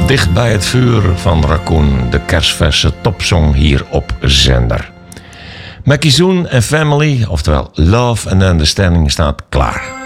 Dicht bij het vuur van Raccoon, de kerstverse topsong hier op zender. Mackie Zoen en Family, oftewel Love and Understanding, staat klaar.